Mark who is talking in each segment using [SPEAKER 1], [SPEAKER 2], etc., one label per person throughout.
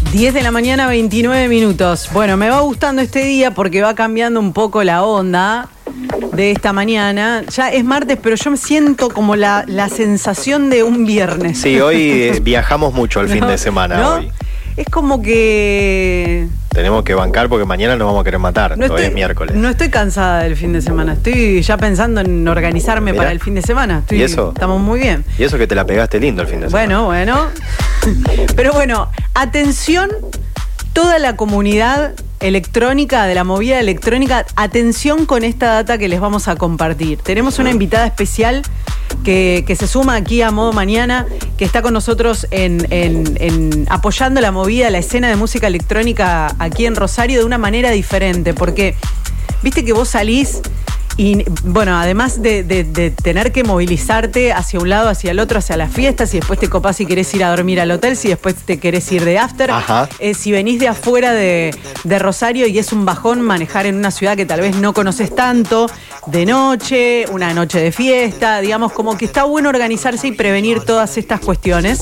[SPEAKER 1] 10 de la mañana, 29 minutos. Bueno, me va gustando este día porque va cambiando un poco la onda de esta mañana. Ya es martes, pero yo me siento como la sensación de un viernes.
[SPEAKER 2] Sí, hoy viajamos mucho el fin de semana.
[SPEAKER 1] ¿No?
[SPEAKER 2] Hoy.
[SPEAKER 1] Es como que...
[SPEAKER 2] Tenemos que bancar porque mañana nos vamos a querer matar. Hoy es miércoles.
[SPEAKER 1] No estoy cansada del fin de semana. Estoy ya pensando en organizarme para el fin de semana.
[SPEAKER 2] ¿Y eso?
[SPEAKER 1] Estamos muy bien.
[SPEAKER 2] Y eso que te la pegaste lindo el fin de semana.
[SPEAKER 1] Bueno. Pero bueno, atención, toda la comunidad electrónica, de la movida electrónica, atención con esta data que les vamos a compartir. Tenemos una invitada especial que se suma aquí a Modo Mañana, que está con nosotros en apoyando la movida, la escena de música electrónica aquí en Rosario de una manera diferente, porque viste que vos salís y, bueno, además de tener que movilizarte hacia un lado, hacia el otro, hacia las fiestas, si después te copás y querés ir a dormir al hotel, si después te querés ir de after, si venís de afuera de Rosario y es un bajón manejar en una ciudad que tal vez no conoces tanto, de noche, una noche de fiesta, digamos, como que está bueno organizarse y prevenir todas estas cuestiones.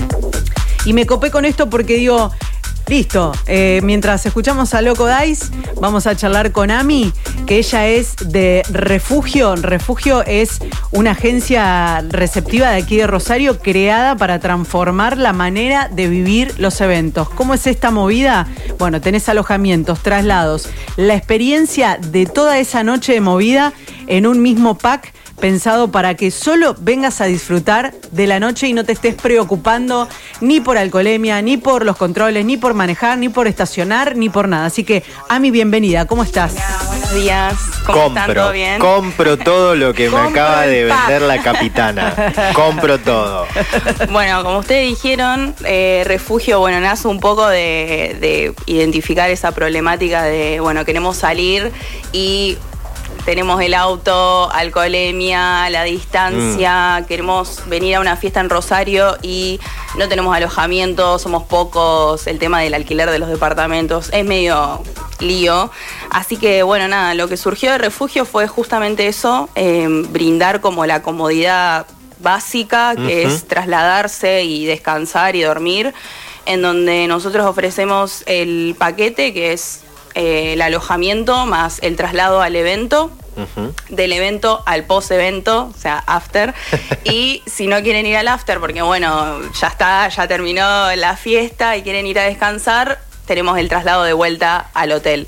[SPEAKER 1] Y me copé con esto porque digo... Listo, mientras escuchamos a Loco Dice, vamos a charlar con Ami, que ella es de Refugio. Refugio es una agencia receptiva de aquí de Rosario creada para transformar la manera de vivir los eventos. ¿Cómo es esta movida? Bueno, tenés alojamientos, traslados, la experiencia de toda esa noche de movida en un mismo pack pensado para que solo vengas a disfrutar de la noche y no te estés preocupando ni por alcoholemia, ni por los controles, ni por manejar, ni por estacionar, ni por nada. Así que, Ami, bienvenida. ¿Cómo estás?
[SPEAKER 3] Hola, buenos días. ¿Cómo están? ¿Todo bien?
[SPEAKER 2] Compro todo lo que me acaba de vender la capitana. Compro todo.
[SPEAKER 3] Bueno, como ustedes dijeron, Refugio, bueno, nace un poco de identificar esa problemática de, bueno, queremos salir y... Tenemos el auto, alcoholemia, la distancia, queremos venir a una fiesta en Rosario y no tenemos alojamiento, somos pocos, el tema del alquiler de los departamentos es medio lío. Así que bueno, nada, lo que surgió de Refugio fue justamente eso, brindar como la comodidad básica, que es trasladarse y descansar y dormir, en donde nosotros ofrecemos el paquete que es... el alojamiento más el traslado al evento, del evento al post-evento, o sea, after. Y si no quieren ir al after, porque bueno, ya terminó la fiesta y quieren ir a descansar, tenemos el traslado de vuelta al hotel.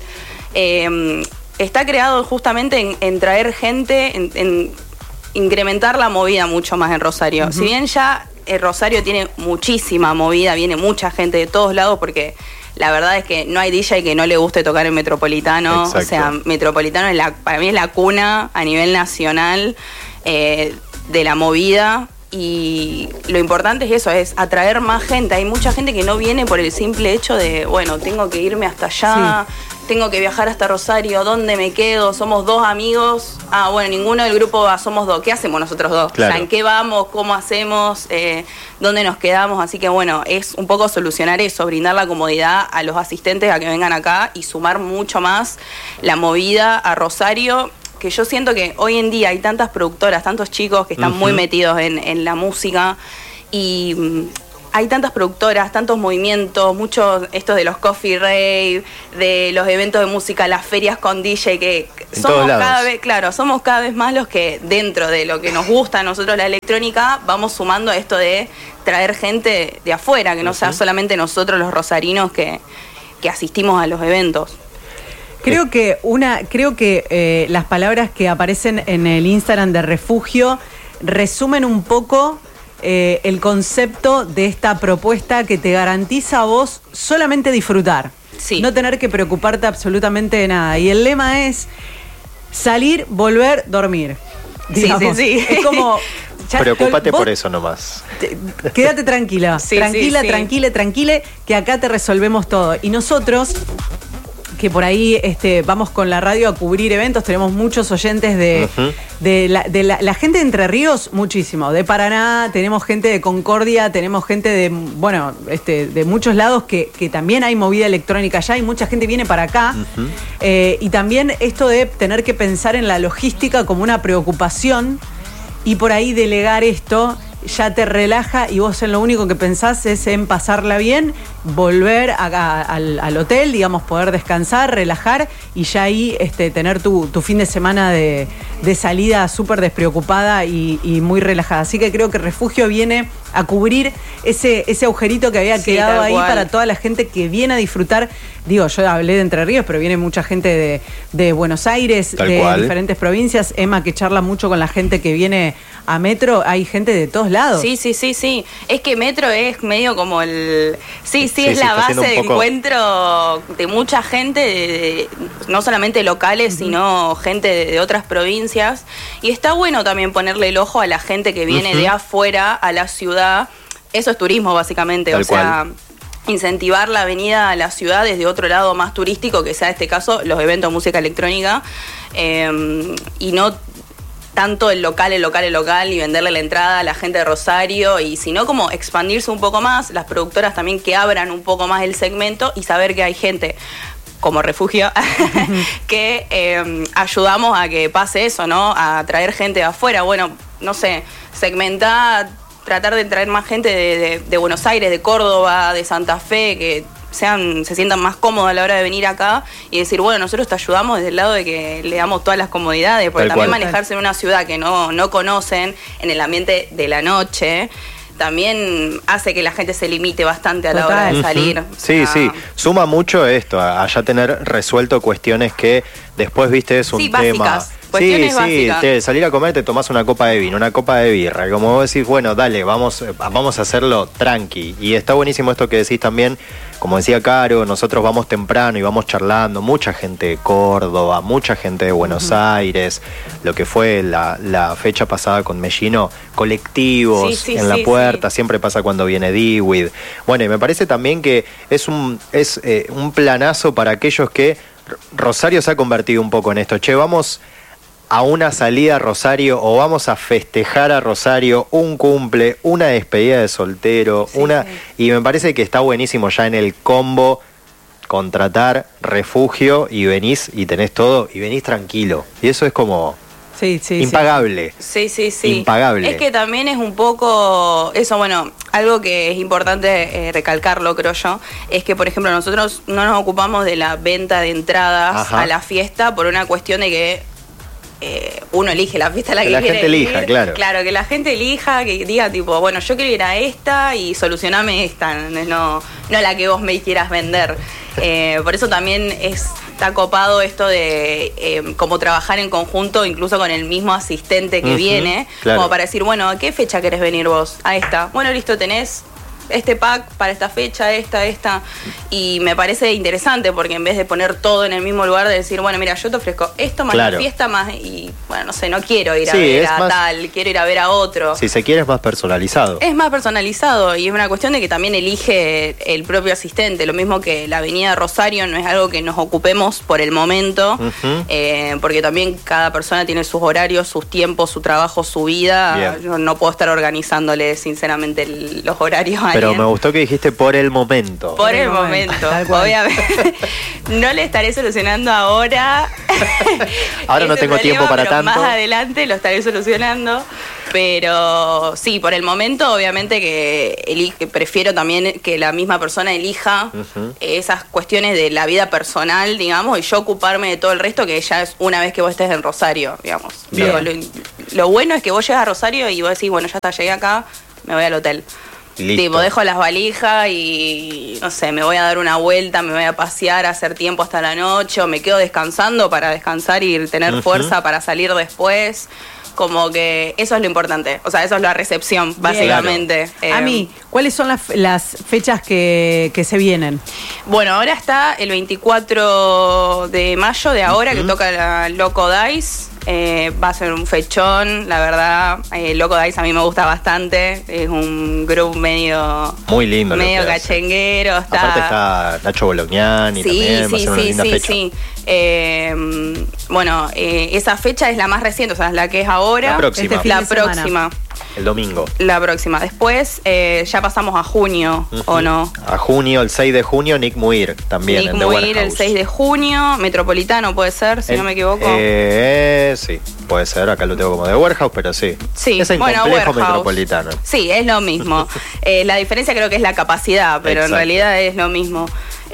[SPEAKER 3] Está creado justamente en traer gente, en incrementar la movida mucho más en Rosario. Si bien ya Rosario tiene muchísima movida, viene mucha gente de todos lados porque... La verdad es que no hay DJ que no le guste tocar en Metropolitano. Exacto. O sea, Metropolitano para mí es la cuna a nivel nacional de la movida. Y lo importante es eso, es atraer más gente. Hay mucha gente que no viene por el simple hecho de, bueno, tengo que irme hasta allá, tengo que viajar hasta Rosario, ¿dónde me quedo? Somos dos amigos. Ah, bueno, ninguno del grupo va, somos dos. ¿Qué hacemos nosotros dos? Claro. O sea, ¿en qué vamos? ¿Cómo hacemos? ¿Dónde nos quedamos? Así que bueno, es un poco solucionar eso, brindar la comodidad a los asistentes a que vengan acá y sumar mucho más la movida a Rosario. Que yo siento que hoy en día hay tantas productoras, tantos chicos que están muy metidos en la música y hay tantas productoras, tantos movimientos, muchos estos de los coffee rave, de los eventos de música, las ferias con DJ, que somos cada vez más los que dentro de lo que nos gusta a nosotros la electrónica, vamos sumando esto de traer gente de afuera, que no sea solamente nosotros los rosarinos que asistimos a los eventos.
[SPEAKER 1] Creo que las palabras que aparecen en el Instagram de Refugio resumen un poco el concepto de esta propuesta que te garantiza a vos solamente disfrutar, no tener que preocuparte absolutamente de nada. Y el lema es salir, volver, dormir. Digamos. Sí. Es como...
[SPEAKER 2] Preocúpate por eso nomás.
[SPEAKER 1] Quédate tranquila, tranquila, que acá te resolvemos todo. Y nosotros... que por ahí vamos con la radio a cubrir eventos, tenemos muchos oyentes de la gente de Entre Ríos, muchísimo, de Paraná, tenemos gente de Concordia, tenemos gente de muchos lados que también hay movida electrónica allá y mucha gente viene para acá, y también esto de tener que pensar en la logística como una preocupación y por ahí delegar esto ya te relaja y vos en lo único que pensás es en pasarla bien, volver al hotel, digamos, poder descansar, relajar y ya ahí tener tu fin de semana de salida súper despreocupada y muy relajada. Así que creo que Refugio viene a cubrir ese agujerito que había quedado ahí para toda la gente que viene a disfrutar. Digo, yo hablé de Entre Ríos, pero viene mucha gente de Buenos Aires, de diferentes provincias. Emma, que charla mucho con la gente que viene a Metro, hay gente de todos lados.
[SPEAKER 3] Sí. Es que Metro es medio como el... Sí, es la base de encuentro de mucha gente, no solamente locales, sino gente de otras provincias. Y está bueno también ponerle el ojo a la gente que viene de afuera a la ciudad. Eso es turismo, básicamente. Tal cual. Incentivar la venida a la ciudad desde otro lado más turístico, que sea en este caso los eventos de música electrónica, y no tanto el local y venderle la entrada a la gente de Rosario, y sino como expandirse un poco más, las productoras también que abran un poco más el segmento y saber que hay gente como Refugio que ayudamos a que pase eso, ¿no? A traer gente de afuera. Bueno, no sé, segmentar, tratar de traer más gente de Buenos Aires, de Córdoba, de Santa Fe, que se sientan más cómodos a la hora de venir acá y decir, bueno, nosotros te ayudamos desde el lado de que le damos todas las comodidades, porque también manejarse en una ciudad que no conocen, en el ambiente de la noche, también hace que la gente se limite bastante a la hora de salir.
[SPEAKER 2] Sí, suma mucho esto, a ya tener resuelto cuestiones que después, viste, es un tema...
[SPEAKER 3] Básicas. Cuestiones básicas.
[SPEAKER 2] Salir a comer, te tomás una copa de vino, una copa de birra. Como vos decís, bueno, dale, vamos a hacerlo tranqui. Y está buenísimo esto que decís también, como decía Caro, nosotros vamos temprano y vamos charlando. Mucha gente de Córdoba, mucha gente de Buenos Aires. Lo que fue la fecha pasada con Mellino, colectivos en la puerta, siempre pasa cuando viene Dewey. Bueno, y me parece también que es un planazo para aquellos que Rosario se ha convertido un poco en esto. Che, vamos a una salida a Rosario o vamos a festejar a Rosario, un cumple, una despedida de soltero, y me parece que está buenísimo ya en el combo contratar Refugio y venís y tenés todo y venís tranquilo. Y eso es como impagable.
[SPEAKER 3] Sí.
[SPEAKER 2] Impagable.
[SPEAKER 3] Es que también es un poco eso, bueno, algo que es importante recalcarlo, creo yo, es que, por ejemplo, nosotros no nos ocupamos de la venta de entradas a la fiesta por una cuestión de que uno elige la fiesta a la que quiere ir. Que la gente elija, claro. Claro, que la gente elija, que diga tipo, bueno, yo quiero ir a esta y solucioname esta, no la que vos me quieras vender. Por eso también está copado esto de como trabajar en conjunto, incluso con el mismo asistente que viene, como para decir, bueno, ¿a qué fecha querés venir vos? A esta. Bueno, listo, tenés este pack para esta fecha, esta, y me parece interesante porque en vez de poner todo en el mismo lugar, de decir, bueno, mira, yo te ofrezco esto más la fiesta más, y bueno, no sé, no quiero ir a ver a tal, quiero ir a ver a otro.
[SPEAKER 2] Si se quiere es más personalizado.
[SPEAKER 3] Es más personalizado y es una cuestión de que también elige el propio asistente, lo mismo que la avenida Rosario no es algo que nos ocupemos por el momento, porque también cada persona tiene sus horarios, sus tiempos, su trabajo, su vida. Bien. Yo no puedo estar organizándole sinceramente los horarios a
[SPEAKER 2] Pero me gustó que dijiste por el momento.
[SPEAKER 3] Por el momento. Obviamente. No le estaré solucionando ahora.
[SPEAKER 2] Ahora no tengo tiempo para tanto.
[SPEAKER 3] Más adelante lo estaré solucionando. Pero sí, por el momento, obviamente que prefiero también que la misma persona elija esas cuestiones de la vida personal, digamos, y yo ocuparme de todo el resto, que ya es una vez que vos estés en Rosario, digamos. Lo bueno es que vos llegas a Rosario y vos decís, bueno, ya está, llegué acá, me voy al hotel. Tipo, dejo las valijas y, no sé, me voy a dar una vuelta, me voy a pasear, a hacer tiempo hasta la noche, o me quedo descansando para descansar y tener fuerza para salir después. Como que eso es lo importante. O sea, eso es la recepción, básicamente.
[SPEAKER 1] Claro. Ami, ¿cuáles son las fechas que se vienen?
[SPEAKER 3] Bueno, ahora está el 24 de mayo de ahora, que toca la Loco Dice. Va a ser un fechón, la verdad. Loco Dice a mí me gusta bastante. Es un grupo medio...
[SPEAKER 2] Muy lindo.
[SPEAKER 3] Medio cachenguero.
[SPEAKER 2] Aparte está Nacho Bolognani también. Va a ser una linda fecha.
[SPEAKER 3] Bueno, esa fecha es la más reciente, o sea, es la que es ahora.
[SPEAKER 2] La próxima.
[SPEAKER 3] La próxima.
[SPEAKER 2] El domingo.
[SPEAKER 3] La próxima. Después ya pasamos a junio, ¿o no?
[SPEAKER 2] A junio, el 6 de junio, Nick Muir también.
[SPEAKER 3] Nick Muir, el 6 de junio. Metropolitano puede ser, si no me equivoco.
[SPEAKER 2] Sí. Puede ser, acá lo tengo como de warehouse, pero sí.
[SPEAKER 3] Sí,
[SPEAKER 2] es el complejo
[SPEAKER 3] warehouse.
[SPEAKER 2] metropolitano.
[SPEAKER 3] Sí, es lo mismo. La diferencia creo que es la capacidad, pero
[SPEAKER 2] Exacto.
[SPEAKER 3] en realidad es lo mismo.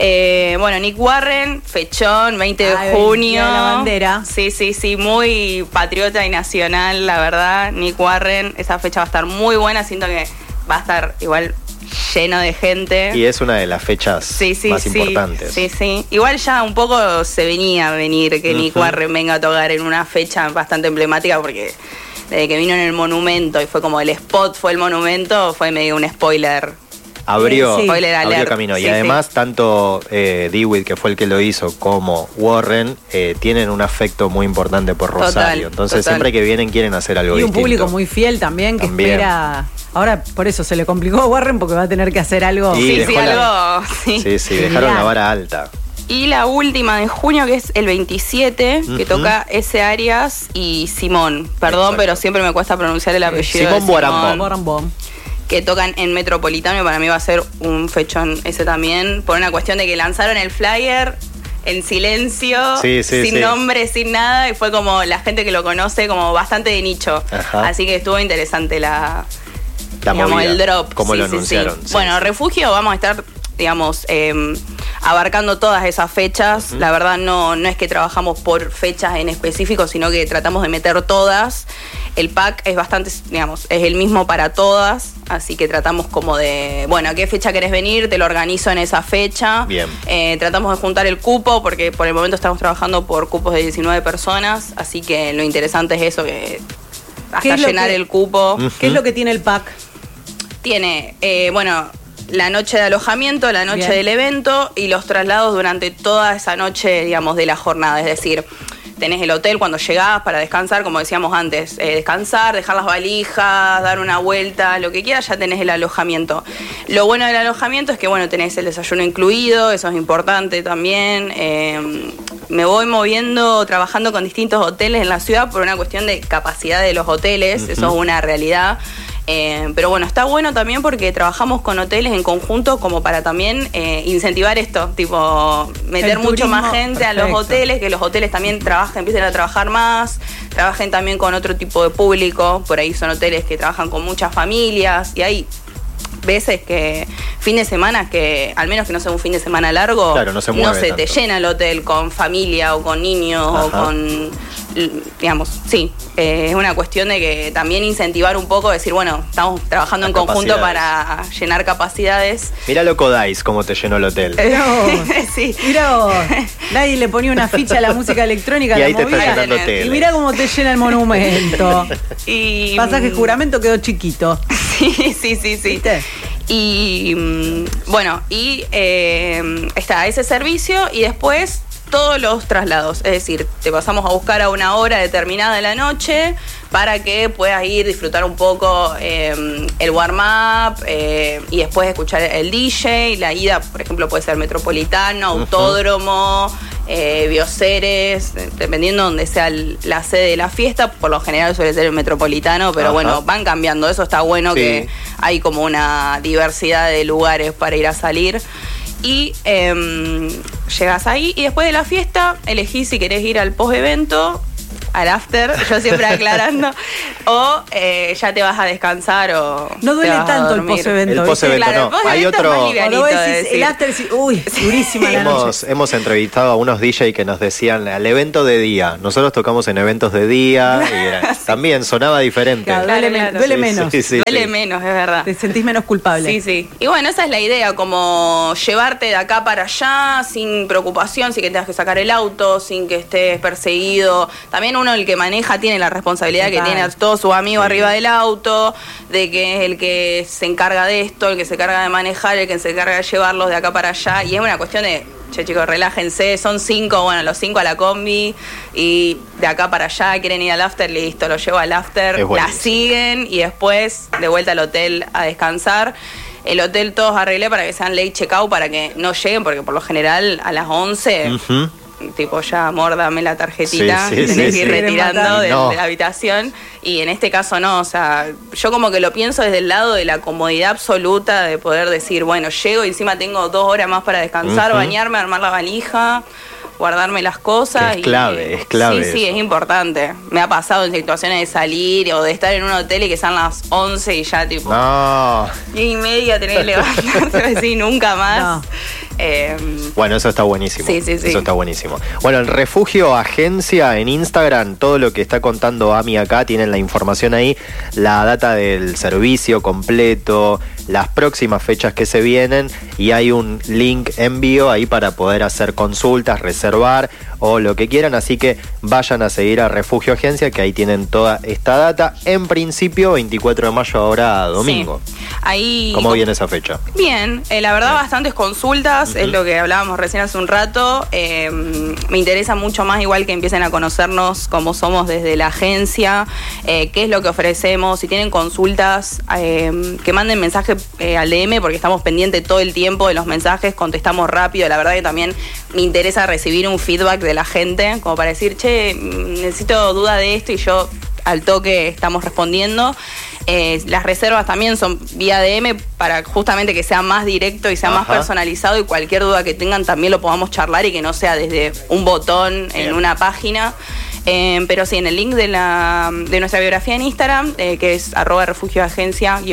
[SPEAKER 3] Nick Warren, fechón, 20 de junio.
[SPEAKER 1] Día de la bandera.
[SPEAKER 3] Sí, muy patriota y nacional, la verdad. Nick Warren, esa fecha va a estar muy buena, siento que va a estar igual lleno de gente.
[SPEAKER 2] Y es una de las fechas más importantes.
[SPEAKER 3] Sí. Igual ya un poco se venía a venir que Nick Warren venga a tocar en una fecha bastante emblemática, porque desde que vino en el Monumento y fue como el spot, fue el Monumento, fue medio un spoiler.
[SPEAKER 2] Abrió
[SPEAKER 3] Spoiler
[SPEAKER 2] camino.
[SPEAKER 3] Sí,
[SPEAKER 2] y además, tanto DeWitt, que fue el que lo hizo, como Warren, tienen un afecto muy importante por Rosario. Entonces, siempre que vienen quieren hacer algo distinto.
[SPEAKER 1] Y un público muy fiel también, que espera. Ahora, por eso se le complicó a Warren, porque va a tener que hacer algo.
[SPEAKER 3] Sí, algo.
[SPEAKER 2] Sí, dejaron la vara alta.
[SPEAKER 3] Y la última de junio, que es el 27, que toca S. Arias y Simón. Perdón,
[SPEAKER 2] Exacto.
[SPEAKER 3] pero siempre me cuesta pronunciar el apellido.
[SPEAKER 2] Simón
[SPEAKER 1] Boarambón.
[SPEAKER 3] Que tocan en Metropolitano, y para mí va a ser un fechón ese también, por una cuestión de que lanzaron el flyer en silencio, sin nombre, sin nada, y fue como la gente que lo conoce como bastante de nicho.
[SPEAKER 2] Ajá.
[SPEAKER 3] Así que estuvo interesante digamos,
[SPEAKER 2] movida,
[SPEAKER 3] el drop.
[SPEAKER 2] cómo lo anunciaron.
[SPEAKER 3] Bueno, Refugio vamos a estar, digamos, abarcando todas esas fechas. La verdad no es que trabajamos por fechas en específico, sino que tratamos de meter todas. El pack es bastante, digamos, es el mismo para todas, así que tratamos como de, bueno, ¿a qué fecha querés venir? Te lo organizo en esa fecha.
[SPEAKER 2] Bien.
[SPEAKER 3] Tratamos de juntar el cupo, porque por el momento estamos trabajando por cupos de 19 personas, así que lo interesante es eso, que hasta llenar el cupo.
[SPEAKER 1] ¿Qué es lo que tiene el pack?
[SPEAKER 3] Tiene, la noche de alojamiento, la noche del evento y los traslados durante toda esa noche, digamos, de la jornada. Es decir, tenés el hotel cuando llegás para descansar, como decíamos antes, descansar, dejar las valijas, dar una vuelta, lo que quieras, ya tenés el alojamiento. Lo bueno del alojamiento es que, tenés el desayuno incluido, eso es importante también. Me voy moviendo, trabajando con distintos hoteles en la ciudad por una cuestión de capacidad de los hoteles, eso es una realidad. Pero está bueno también porque trabajamos con hoteles en conjunto como para también incentivar esto, tipo meter mucho más gente a los hoteles, que los hoteles también empiecen a trabajar más, trabajen también con otro tipo de público. Por ahí son hoteles que trabajan con muchas familias y hay veces que fin de semana, que al menos que no sea un fin de semana largo,
[SPEAKER 2] claro, no se
[SPEAKER 3] te llena el hotel con familia o con niños. Ajá. O con, digamos, es una cuestión de que también incentivar un poco, decir, estamos trabajando en conjunto para llenar capacidades.
[SPEAKER 2] Mirá lo Codais, cómo te llenó el hotel.
[SPEAKER 1] Mirá vos. Nadie le ponía una ficha a la música electrónica,
[SPEAKER 2] y
[SPEAKER 1] la
[SPEAKER 2] ahí te
[SPEAKER 1] movida,
[SPEAKER 2] está llenando hotel.
[SPEAKER 1] Y mirá cómo te llena el Monumento.
[SPEAKER 3] Y
[SPEAKER 1] pasaje juramento quedó chiquito.
[SPEAKER 3] Sí.
[SPEAKER 1] ¿Viste?
[SPEAKER 3] Y está ese servicio y después todos los traslados, es decir, te pasamos a buscar a una hora determinada de la noche para que puedas ir, disfrutar un poco el warm-up y después escuchar el DJ. La ida, por ejemplo, puede ser Metropolitano, Autódromo, Bioceres, dependiendo donde sea la sede de la fiesta. Por lo general suele ser el Metropolitano, pero van cambiando. Eso está bueno, que hay como una diversidad de lugares para ir a salir. Y llegas ahí y después de la fiesta elegís si querés ir al post-evento, al after, yo siempre aclarando, o ya te vas a descansar o
[SPEAKER 1] no duele tanto el post-evento.
[SPEAKER 2] El post-evento
[SPEAKER 3] claro,
[SPEAKER 2] no. Hay otro.
[SPEAKER 1] El after, durísima la noche.
[SPEAKER 2] Hemos entrevistado a unos DJ que nos decían al evento de día. Nosotros tocamos en eventos de día y también sonaba diferente.
[SPEAKER 1] Claro, duele menos.
[SPEAKER 3] Duele menos, es verdad.
[SPEAKER 1] Te sentís menos culpable.
[SPEAKER 3] Sí. Y esa es la idea, como llevarte de acá para allá sin preocupación, sin que tengas que sacar el auto, sin que estés perseguido. También uno, el que maneja, tiene la responsabilidad que tiene a todos sus amigos arriba del auto, de que es el que se encarga de esto, el que se encarga de manejar, el que se encarga de llevarlos de acá para allá. Y es una cuestión de, chicos, relájense, son 5, los 5 a la combi y de acá para allá quieren ir al after, listo, los llevo al after, la siguen y después de vuelta al hotel a descansar. El hotel todos arreglé para que sean late checkout, para que no lleguen, porque por lo general a las 11... tipo, ya, amor, dame la tarjetita, tenés que ir retirando de la habitación. Y en este caso no, yo como que lo pienso desde el lado de la comodidad absoluta, de poder decir, llego y encima tengo 2 horas más para descansar, bañarme, armar la valija, guardarme las cosas.
[SPEAKER 2] Es clave, es clave.
[SPEAKER 3] Sí,
[SPEAKER 2] eso.
[SPEAKER 3] es importante. Me ha pasado en situaciones de salir o de estar en un hotel y que sean las 11 y ya tipo...
[SPEAKER 2] No.
[SPEAKER 3] 10:30 tenés que levantarte así, nunca más.
[SPEAKER 1] No.
[SPEAKER 2] Bueno, eso está buenísimo.
[SPEAKER 3] Sí.
[SPEAKER 2] Eso está buenísimo. Bueno, el Refugio Agencia en Instagram, todo lo que está contando Ami acá, tienen la información ahí, la data del servicio completo, las próximas fechas que se vienen, y hay un link envío ahí para poder hacer consultas, reservar o lo que quieran, así que vayan a seguir a Refugio Agencia, que ahí tienen toda esta data. En principio, 24 de mayo, ahora domingo.
[SPEAKER 3] Sí. Ahí,
[SPEAKER 2] ¿Cómo viene esa fecha?
[SPEAKER 3] Bien, la verdad bastantes consultas, es lo que hablábamos recién hace un rato. Me interesa mucho más igual que empiecen a conocernos cómo somos desde la agencia, qué es lo que ofrecemos. Si tienen consultas, que manden mensaje al DM, porque estamos pendientes todo el tiempo de los mensajes, contestamos rápido. La verdad que también me interesa recibir un feedback de la gente, como para decir, che, necesito duda de esto, y yo al toque estamos respondiendo. Las reservas también son vía DM para justamente que sea más directo y sea más personalizado, y cualquier duda que tengan también lo podamos charlar y que no sea desde un botón en una página. Pero sí, en el link de nuestra biografía en Instagram, que es @refugioagencia_,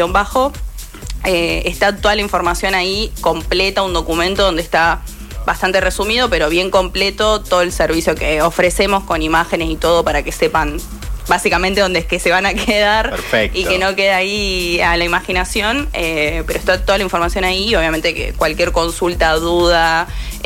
[SPEAKER 3] está toda la información ahí completa, un documento donde está bastante resumido, pero bien completo, todo el servicio que ofrecemos con imágenes y todo para que sepan básicamente dónde es que se van a quedar.
[SPEAKER 2] Perfecto.
[SPEAKER 3] Y que no quede ahí a la imaginación, pero está toda la información ahí, y obviamente que cualquier consulta, duda,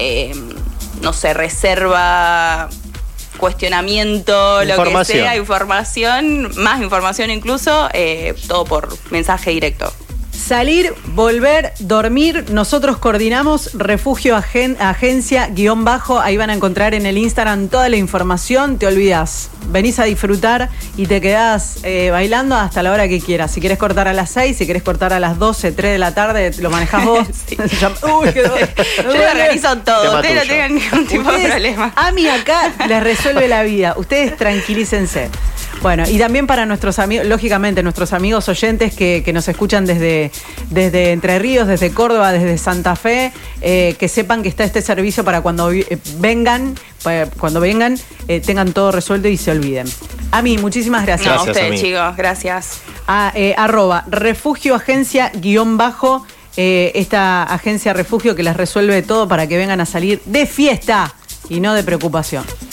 [SPEAKER 3] no sé, reserva, cuestionamiento, lo que sea, información, más información incluso, todo por mensaje directo.
[SPEAKER 1] Salir, volver, dormir, nosotros coordinamos. Refugio Agencia _ ahí van a encontrar en el Instagram toda la información. Te olvidas, venís a disfrutar y te quedás bailando hasta la hora que quieras. Si querés cortar a las 6, si querés cortar a las 12, 3 de la tarde, lo manejás vos.
[SPEAKER 3] Sí.
[SPEAKER 1] Uy,
[SPEAKER 3] Yo lo organizo todo, ustedes no tengan ningún tipo de problema.
[SPEAKER 1] A mí acá les resuelve la vida, ustedes tranquilícense. Bueno, y también para nuestros amigos, lógicamente, nuestros amigos oyentes que nos escuchan desde Entre Ríos, desde Córdoba, desde Santa Fe, que sepan que está este servicio para cuando vengan, tengan todo resuelto y se olviden. A mí, muchísimas gracias.
[SPEAKER 3] No, a
[SPEAKER 2] Gracias,
[SPEAKER 3] ustedes,
[SPEAKER 2] Ami.
[SPEAKER 3] chicos, gracias.
[SPEAKER 1] @Refugio Agencia _ esta agencia refugio que les resuelve todo para que vengan a salir de fiesta y no de preocupación.